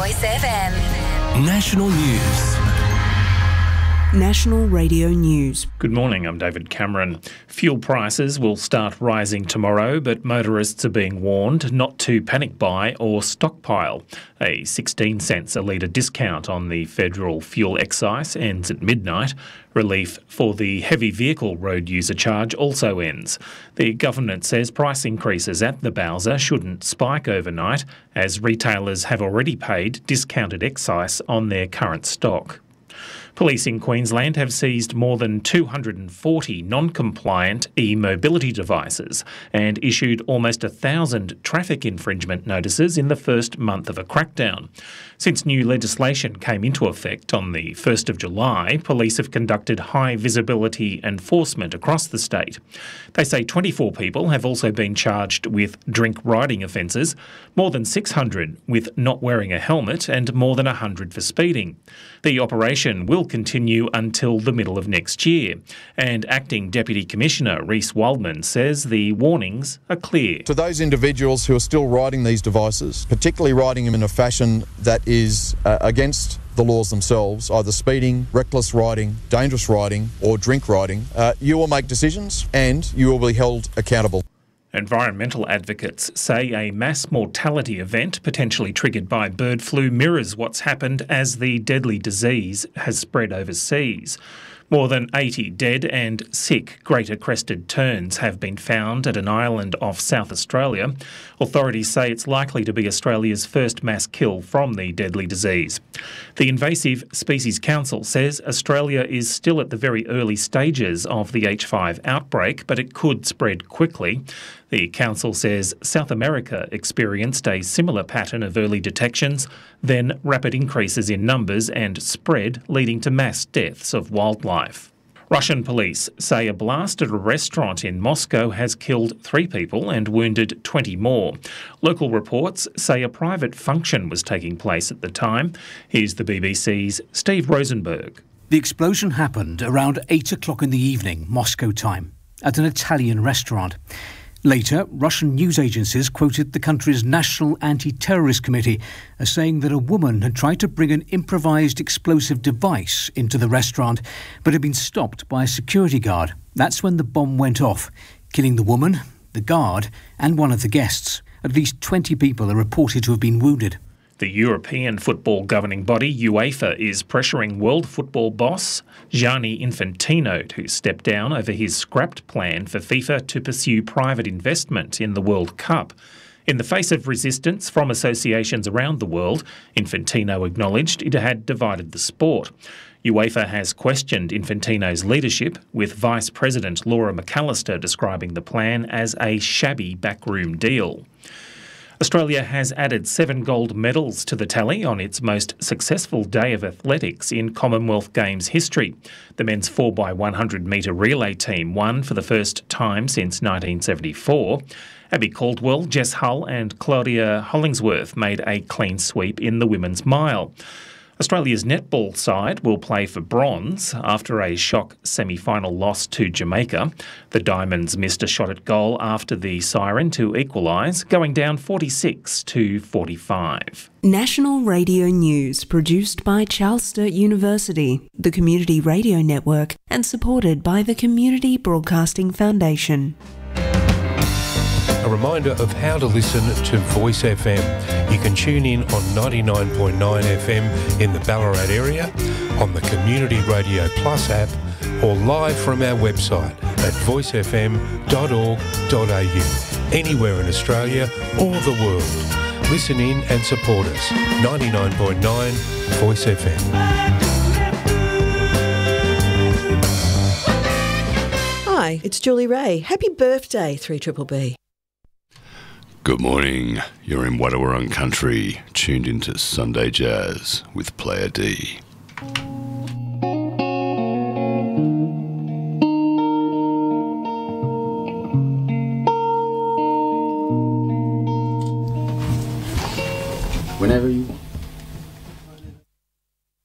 Voice FM. National News. National Radio News. Good morning, I'm David Cameron. Fuel prices will start rising tomorrow, but motorists are being warned not to panic buy or stockpile. A 16 cents a litre discount on the federal fuel excise ends at midnight. Relief for the heavy vehicle road user charge also ends. The government says price increases at the Bowser shouldn't spike overnight, as retailers have already paid discounted excise on their current stock. Police in Queensland have seized more than 240 non-compliant e-mobility devices and issued almost 1,000 traffic infringement notices in the first month of a crackdown. Since new legislation came into effect on the 1st of July, police have conducted high-visibility enforcement across the state. They say 24 people have also been charged with drink riding offences, more than 600 with not wearing a helmet and more than 100 for speeding. The operation will continue until the middle of next year, and Acting Deputy Commissioner Reece Waldman says the warnings are clear. To those individuals who are still riding these devices, particularly riding them in a fashion that is against the laws themselves, either speeding, reckless riding, dangerous riding or drink riding, you will make decisions and you will be held accountable. Environmental advocates say a mass mortality event potentially triggered by bird flu mirrors what's happened as the deadly disease has spread overseas. More than 80 dead and sick greater crested terns have been found at an island off South Australia. Authorities say it's likely to be Australia's first mass kill from the deadly disease. The Invasive Species Council says Australia is still at the very early stages of the H5 outbreak, but it could spread quickly. The council says South America experienced a similar pattern of early detections, then rapid increases in numbers and spread, leading to mass deaths of wildlife. Russian police say a blast at a restaurant in Moscow has killed 3 people and wounded 20 more. Local reports say a private function was taking place at the time. Here's the BBC's Steve Rosenberg. The explosion happened around 8 o'clock in the evening, Moscow time, at an Italian restaurant. Later, Russian news agencies quoted the country's National Anti-Terrorist Committee as saying that a woman had tried to bring an improvised explosive device into the restaurant, but had been stopped by a security guard. That's when the bomb went off, killing the woman, the guard, and one of the guests. At least 20 people are reported to have been wounded. The European football governing body, UEFA, is pressuring world football boss Gianni Infantino to step down over his scrapped plan for FIFA to pursue private investment in the World Cup. In the face of resistance from associations around the world, Infantino acknowledged it had divided the sport. UEFA has questioned Infantino's leadership, with Vice President Laura McAllister describing the plan as a shabby backroom deal. Australia has added 7 gold medals to the tally on its most successful day of athletics in Commonwealth Games history. The men's 4x100 metre relay team won for the first time since 1974. Abby Caldwell, Jess Hull and Claudia Hollingsworth made a clean sweep in the women's mile. Australia's netball side will play for bronze after a shock semi-final loss to Jamaica. The Diamonds missed a shot at goal after the siren to equalise, going down 46-45. National Radio News, produced by Charles Sturt University, the Community Radio Network, and supported by the Community Broadcasting Foundation. A reminder of how to listen to Voice FM. You can tune in on 99.9 FM in the Ballarat area, on the Community Radio Plus app, or live from our website at voicefm.org.au. Anywhere in Australia or the world. Listen in and support us. 99.9 Voice FM. Hi, it's Julie Ray. Happy birthday, 3BBB. Good morning. You're in Wadawurrung country, tuned into Sunday Jazz with Player D.